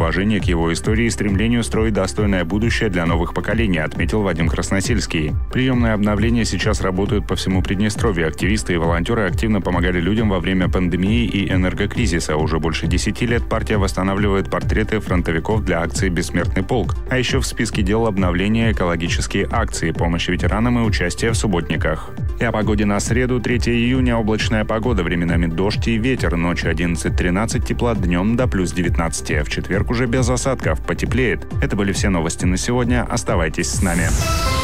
уважения к его истории и стремлению строить достойное будущее для новых поколений, отметил Вадим Красносельский. Приемные обновления сейчас работают по всему Приднестровью. Активисты и волонтеры активно помогали людям во время пандемии и энергокризиса. Уже больше 10 лет партия восстанавливает портреты фронтовиков для акции «Бессмертный полк». А еще в списке дел обновления экологические акции, помощь ветеранам и участие в субботниках. И о погоде на среду, 3 июня, облачная погода, временами дождь и ветер, ночью 11-13 тепла, днем до плюс 19. В четверг уже без осадков, потеплеет. Это были все новости на сегодня, оставайтесь с нами.